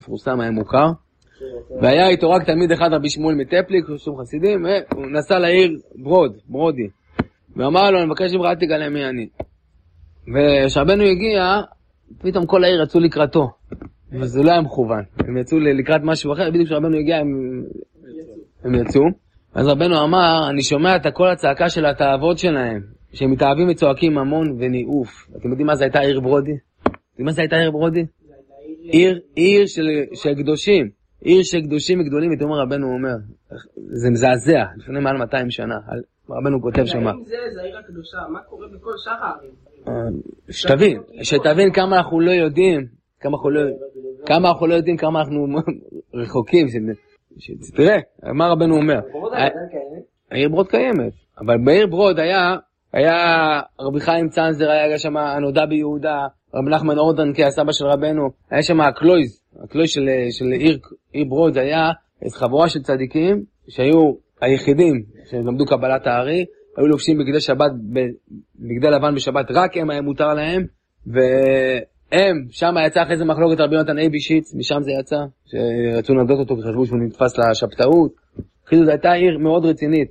מפורסם, היה מוכר. והיה איתו רק תלמיד אחד, רבי שמואל מטפליק, שום חסידים, והוא נסע לעיר ברודי. ואמר לו, אני מבקש ממך, אל תגלה מי אני. וכשרבנו הגיע, פתאום כל העיר יצאו לקראתו. וזה לא היה מכוון. הם יצאו לקראת משהו אחר, בדיוק כשרבנו הגיע, הם יצאו. אז רבנו אמר, אני שומע את כל הצעקה של התאוות שלהם, שהם מתאהבים וצועקים ממון וניאוף. אתם יודעים מה זה הייתה עיר ברודי? יודעים מה זה הייתה עיר ברודי? עיר של קדושים. עיר של קדושים גדולים, ותאמר רבנו אומר, זה מזעזע, לפני מעל 200 שנה. רבנו כותב שמה. אם זה העיר הקדושה, מה קורה בכל שאר הערים? שתבין כמה אנחנו לא יודעים, כמה אנחנו לא יודעים, כמה אנחנו רחוקים. תראה, מה רבנו אומר. העיר ברוד קיימת, אבל בעיר ברוד היה רבי חיים צנזר, היה שם הנודע ביהודה, רבי נחמן אורדנקי, הסבא של רבנו, היה שם הקלויז של עיר ברוד, זה היה חבורה של צדיקים שהיו היחידים שלמדו קבלת הארי, היו לובשים בגדי שבת, בגדי לבן בשבת, רק הם היה מותר להם, והם, שם יצא אחרי זה מחלוקת רבי יונתן אייבישיץ, משם זה יצא, שרצו לנדות אותו כי חשבו שהוא נתפס לשבתאות. אחרי זה הייתה עיר מאוד רצינית,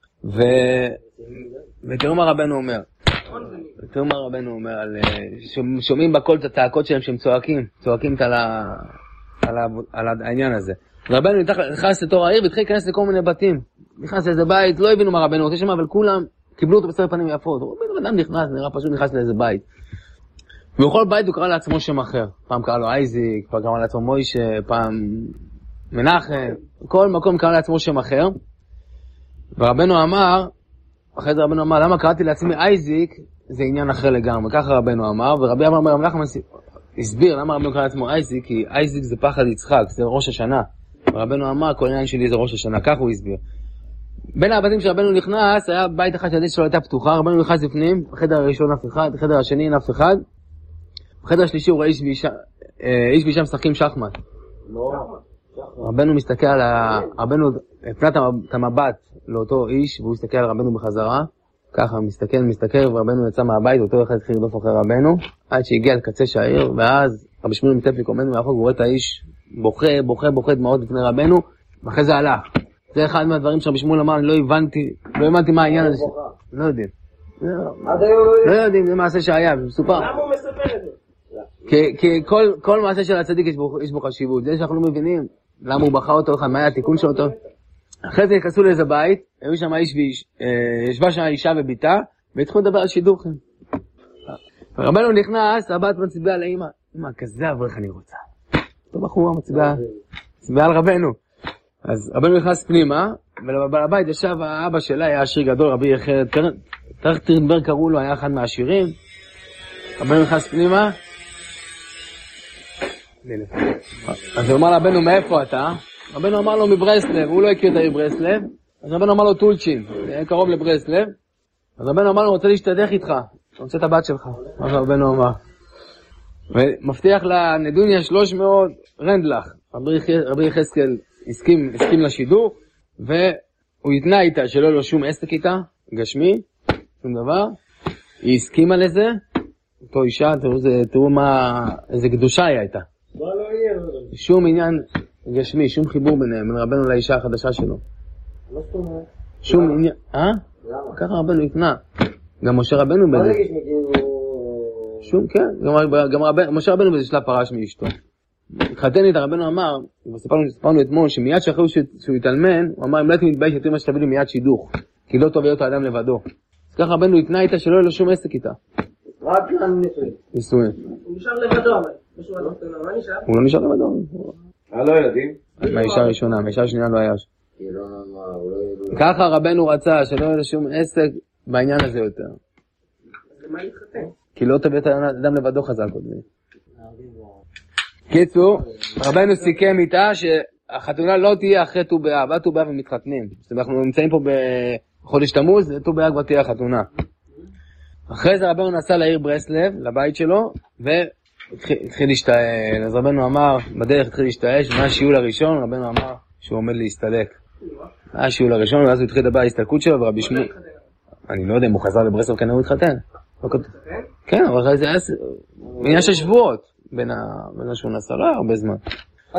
ותראו מה רבנו אומר, שומעים בכל את הצעקות שלהם שהם צועקים על העניין הזה. רבנו נכנס לתור העיר והתחיל להיכנס לכל מיני בתים. נכנס לאיזה בית, לא הבינו מה רבנו רוצה שם, אבל כולם קיבלו אותו בסרט פנים יפות. בן אדם נראה פשוט נכנס לאיזה בית. ובכל בית הוא קרא לעצמו שם אחר. פעם קרא לו אייזיק, פעם קרא לעצמו מוישה, פעם מנחם. כל מקום קרא לעצמו שם אחר. ורבנו אמר, אחרי זה רבנו אמר, למה קראתי לעצמי אייזיק? זה עניין אחר לגמרי. ככה רבנו אמר, ורבי אמר, רבי נחמן הסביר למה רבנו קרא לעצמו אייזיק, כי אייזיק זה פחד יצחק, זה ראש השנה. ורבנו אמר, כל עניין שלי זה ראש השנה, כך הוא הסביר. בין הבתים שרבנו נכנס, היה בית אחד שהדלת שלו הייתה פתוחה, רבנו נכנס לפנים, בחדר הראשון אף אחד, בחדר השני אין אף אחד, בחדר השלישי הוא ראה איש ואישה משחקים שחמט. רבנו מסתכל על רבנו הפנה את המבט לאותו איש, והוא הסתכל על רבנו בחזרה, ככה מסתכל, ורבנו יצא מהבית, אותו אחד התחיל לרדוף אחרי רבנו, עד שהגיע לקצה שעיר, ואז רבי שמואל מטפליק עומד מאחור, והוא רואה את האיש בוכה דמעות לפני רבנו, ואחרי זה הלך. זה אחד מהדברים שרבי שמואל אמר, אני לא הבנתי מה העניין הזה. לא יודעים. לא יודעים, זה מעשה שהיה, מסופר. למה הוא מספר את זה? כי כל מעשה של הצדיק יש בו חשיבות. זה שאנחנו לא מבינים למה הוא בחר אותו, מה היה התיקון של אותו. אחרי זה נכנסו לאיזה בית, היו שם ישבה שם אישה וביתה, והתחילו לדבר על שידוכים. רבנו נכנס, הבת מצביעה לאמא, אמא, כזה אברך אני רוצה. אותו בחורה מצביעה על רבנו. אז רבנו נכנס פנימה, ולבעל הבית ישב האבא שלה, היה עשיר גדול, רבי טרכטנברג קראו לו, היה אחד מהעשירים. רבנו נכנס פנימה, אז הוא אמר רבנו, מאיפה אתה? רבנו אמר לו מברסלב, הוא לא הכיר את העיר ברסלב, אז רבנו אמר לו טולצ'ין, זה קרוב לברסלב, אז רבנו אמר לו, רוצה להשתדך איתך, רוצה את הבת שלך, מה רבנו אמר. ומבטיח לה נדוניה 300 רנדלח, רבי יחזקאל הסכים לשידור, והוא התנה איתה שלא לו שום עסק איתה, גשמי, שום דבר, היא הסכימה לזה, אותו אישה, תראו איזה קדושה היא הייתה. שום עניין גשמי, שום חיבור ביניהם, בין רבנו לאישה החדשה שלו. שום עניין, ככה רבנו התנה. גם משה רבנו בזה. שום, כן, גם משה רבנו בזה שלב פרש מאשתו. התחתן איתה, רבנו אמר, סיפרנו אתמול, שמיד שאחרי שהוא התאלמן, הוא אמר, אם לא הייתי מתבייש, הייתי מה שתביא לי מיד שידוך, כי לא טוב להיות האדם לבדו. אז ככה רבנו התנה איתה שלא יהיה לו שום עסק איתה. רק נישואין. הוא נשאר לבדו, אבל. מה נשאר? הוא לא נשאר לבדו. היה לו ילדים? מהאישה הראשונה, מהאישה השנייה לא היה. ככה רבנו רצה שלא יהיה לו שום עסק בעניין הזה יותר. למה להתחתן? כי לא תביא את האדם לבדו חזק עוד. קיצור, רבנו סיכם איתה שהחתונה לא תהיה אחרי ט"ו באב, עד ט"ו באב הם מתחתנים. אנחנו נמצאים פה בחודש תמוז, ט"ו באב כבר תהיה החתונה. אחרי זה רבנו נסע לעיר ברסלב, לבית שלו, והתחיל להשתעל. אז רבנו אמר, בדרך התחיל להשתעש, ומה השיעול הראשון, רבנו אמר שהוא עומד להסתלק. השיעול הראשון, ואז הוא התחיל לדבר על ההסתלקות שלו, ורבי שמואל, אני לא יודע אם הוא חזר לברסלב, כן הוא התחתן. כן, אבל זה היה עניין של שבועות, בין שהוא נסע, לא הרבה זמן.